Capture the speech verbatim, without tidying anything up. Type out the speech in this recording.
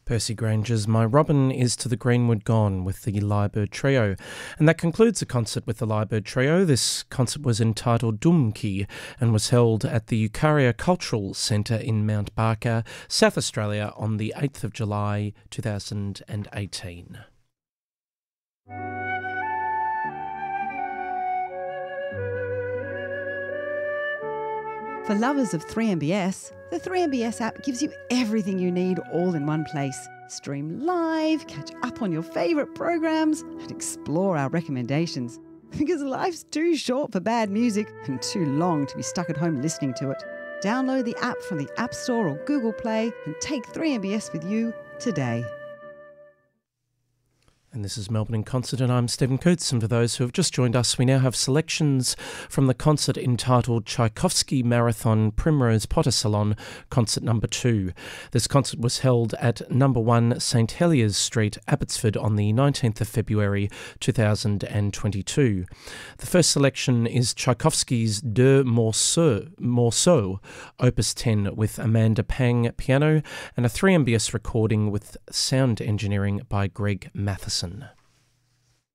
Percy Granger's My Robin is to the Greenwood Gone with the Lyrebird Trio. And that concludes the concert with the Lyrebird Trio. This concert was entitled Dumki and was held at the Eucharia Cultural Centre in Mount Barker, South Australia on the eighth of July two thousand eighteen. For lovers of three M B S, the three M B S app gives you everything you need all in one place. Stream live, catch up on your favourite programs, and explore our recommendations. Because life's too short for bad music and too long to be stuck at home listening to it. Download the app from the App Store or Google Play and take three M B S with you today. And this is Melbourne in Concert, and I'm Stephen Coots. And for those who have just joined us, we now have selections from the concert entitled Tchaikovsky Marathon Primrose Potter Salon, Concert Number two. This concert was held at Number one St Heliers Street, Abbotsford, on the nineteenth of February two thousand twenty-two. The first selection is Tchaikovsky's Deux Morceaux, Morceaux, Opus ten, with Amanda Pang piano, and a three M B S recording with sound engineering by Greg Matheson.